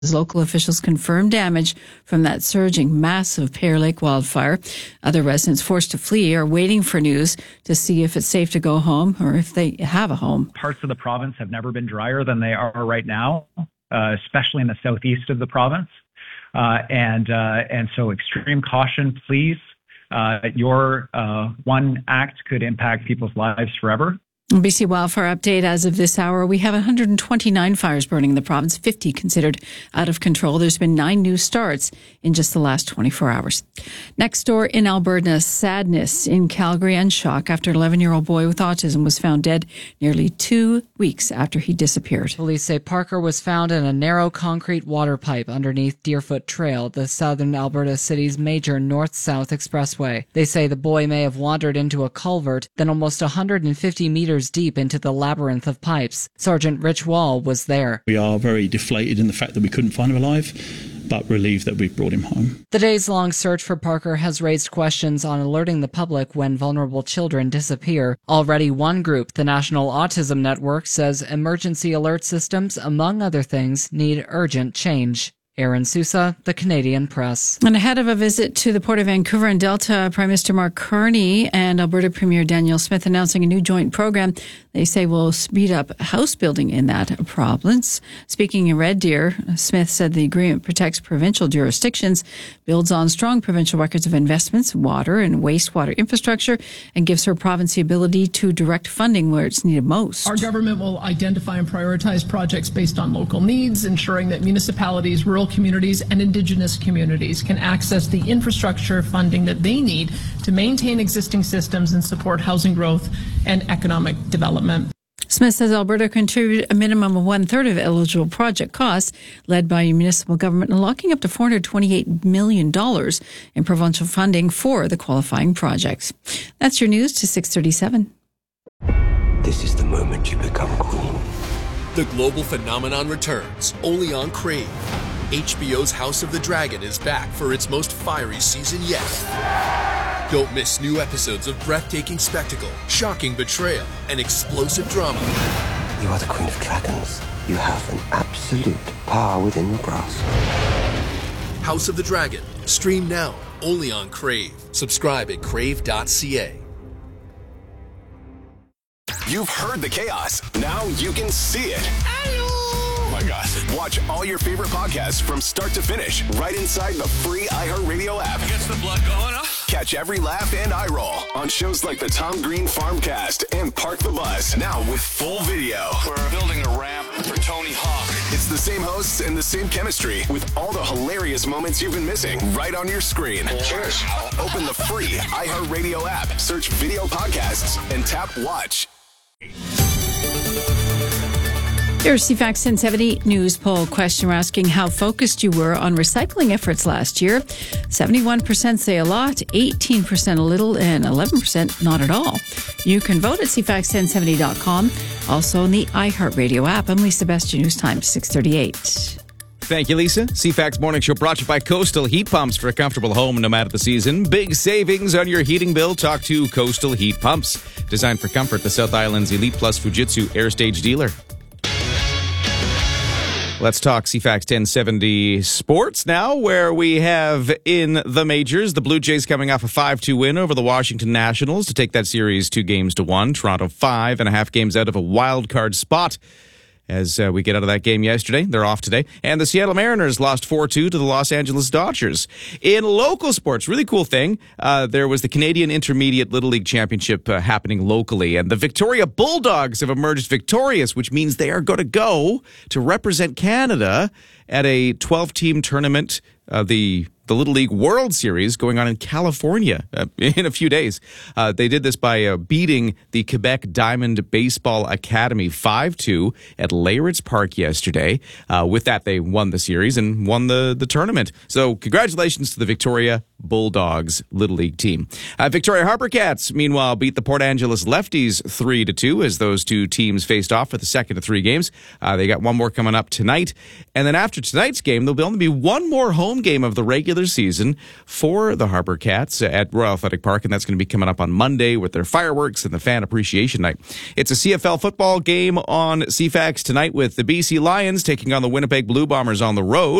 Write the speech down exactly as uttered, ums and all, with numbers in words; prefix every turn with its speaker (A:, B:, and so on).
A: Local officials confirmed damage from that surging, massive Pear Lake wildfire. Other residents forced to flee are waiting for news to see if it's safe to go home or if they have a home.
B: Parts of the province have never been drier than they are right now, uh, especially in the southeast of the province. Uh, and uh, and so extreme caution, please. Uh, your uh, one act could impact people's lives forever.
A: B C Wildfire Update. As of this hour, we have one hundred twenty-nine fires burning in the province, fifty considered out of control. There's been nine new starts in just the last twenty-four hours. Next door in Alberta, sadness in Calgary and shock after an eleven-year-old boy with autism was found dead nearly two weeks after he disappeared.
C: Police say Parker was found in a narrow concrete water pipe underneath Deerfoot Trail, the southern Alberta city's major north-south expressway. They say the boy may have wandered into a culvert, then almost one hundred fifty meters deep into the labyrinth of pipes. Sergeant Rich Wall was there.
D: We are very deflated in the fact that we couldn't find him alive, but relieved that we've brought him home.
C: The days-long search for Parker has raised questions on alerting the public when vulnerable children disappear. Already one group, the National Autism Network, says emergency alert systems, among other things, need urgent change. Aaron Sousa, The Canadian Press.
A: And ahead of a visit to the Port of Vancouver and Delta, Prime Minister Mark Carney and Alberta Premier Danielle Smith announcing a new joint program they say will speed up house building in that province. Speaking in Red Deer, Smith said the agreement protects provincial jurisdictions, builds on strong provincial records of investments, water and wastewater infrastructure, and gives her province the ability to direct funding where it's needed most.
E: Our government will identify and prioritize projects based on local needs, ensuring that municipalities, rural communities, and Indigenous communities can access the infrastructure funding that they need to maintain existing systems and support housing growth and economic development.
A: Smith says Alberta contributed a minimum of one-third of eligible project costs led by municipal government, unlocking up to four hundred twenty-eight million dollars in provincial funding for the qualifying projects. That's your news to six thirty-seven.
F: This is the moment you become queen.
G: The global phenomenon returns, only on Crave. H B O's House of the Dragon is back for its most fiery season yet. Don't miss new episodes of breathtaking spectacle, shocking betrayal, and explosive drama.
F: You are the Queen of Dragons. You have an absolute power within your grasp.
G: House of the Dragon. Stream now, only on Crave. Subscribe at crave dot c a.
H: You've heard the chaos. Now you can see it. Oh my gosh. Watch all your favorite podcasts from start to finish right inside the free iHeartRadio app.
I: Gets the blood going, huh?
H: Catch every laugh and eye roll on shows like the Tom Green Farmcast and Park the Bus. Now with full video.
I: We're building a ramp for Tony Hawk.
H: It's the same hosts and the same chemistry with all the hilarious moments you've been missing right on your screen.
I: Cheers.
H: Open the free iHeartRadio app, search video podcasts, and tap watch.
A: Here's C FAX ten seventy news poll question. We're asking how focused you were on recycling efforts last year. seventy-one percent say a lot, eighteen percent a little, and eleven percent not at all. You can vote at c fax ten seventy dot com. Also in the iHeartRadio app. I'm Lisa Best, your news time, six thirty-eight.
J: Thank you, Lisa. C FAX Morning Show brought to you by Coastal Heat Pumps for a comfortable home no matter the season. Big savings on your heating bill. Talk to Coastal Heat Pumps. Designed for comfort, the South Island's Elite Plus Fujitsu Air Stage dealer. Let's talk C FAX ten seventy sports now, where we have in the majors, the Blue Jays coming off a five two win over the Washington Nationals to take that series two games to one. Toronto five and a half games out of a wild card spot. As uh, we get out of that game yesterday, they're off today. And the Seattle Mariners lost four two to the Los Angeles Dodgers. In local sports, really cool thing, uh, there was the Canadian Intermediate Little League Championship uh, happening locally. And the Victoria Bulldogs have emerged victorious, which means they are going to go to represent Canada at a twelve-team tournament, uh, the the Little League World Series going on in California uh, in a few days. Uh, they did this by uh, beating the Quebec Diamond Baseball Academy five two at Leyritz Park yesterday. Uh, with that, they won the series and won the, the tournament. So congratulations to the Victoria Bulldogs Little League team. Uh, Victoria Harbour Cats, meanwhile, beat the Port Angeles Lefties three to two as those two teams faced off for the second of three games. Uh, they got one more coming up tonight. And then after tonight's game, there'll only be one more home game of the regular season for the Harbour Cats at Royal Athletic Park, and that's going to be coming up on Monday with their fireworks and the Fan Appreciation Night. It's a C F L football game on C FAX tonight with the B C Lions taking on the Winnipeg Blue Bombers on the road.